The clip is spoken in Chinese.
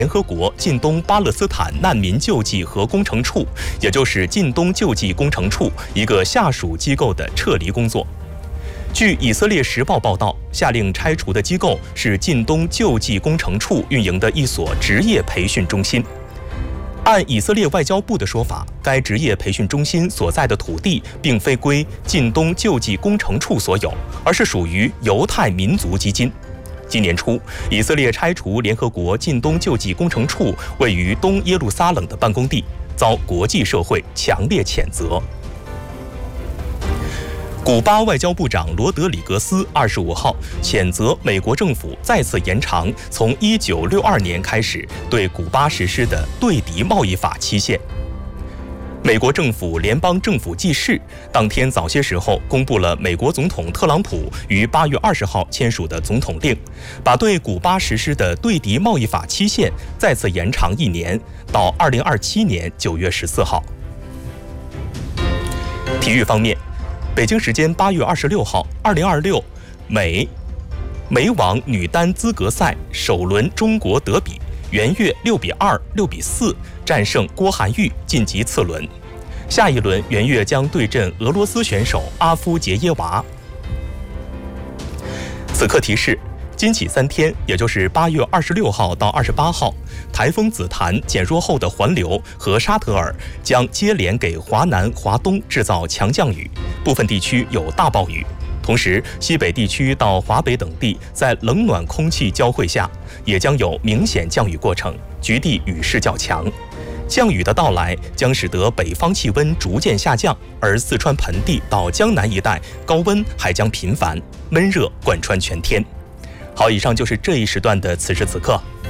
联合国近东巴勒斯坦难民救济和工程处，也就是近东救济工程处一个下属机构的撤离工作。据以色列时报报道，下令拆除的机构是近东救济工程处运营的一所职业培训中心。按以色列外交部的说法，该职业培训中心所在的土地并非归近东救济工程处所有，而是属于犹太民族基金。今年初，以色列拆除联合国近东救济工程处位于东耶路撒冷的办公地，遭国际社会强烈谴责。古巴外交部长罗德里格斯25号谴责美国政府再次延长从1962年开始对古巴实施的对敌贸易法期限。美国政府联邦政府记事当天早些时候公布了美国总统特朗普于8月20号签署的总统令，把对古巴实施的对敌贸易法期限再次延长1年，到2027年9月14号。体育方面，北京时间8月26号，2026美网女单资格赛首轮中国德比，袁岳6比2、6比4战胜郭涵玉晋级次轮。下一轮，袁岳将对阵俄罗斯选手阿夫杰耶娃。此刻提示：今起3天，也就是8月26号到28号，台风紫檀减弱后的环流和沙特尔将接连给华南、华东制造强降雨，部分地区有大暴雨。同时，西北地区到华北等地在冷暖空气交汇下，也将有明显降雨过程，局地雨势较强。降雨的到来将使得北方气温逐渐下降，而四川盆地到江南一带高温还将频繁，闷热贯穿全天。好，以上就是这一时段的此时此刻。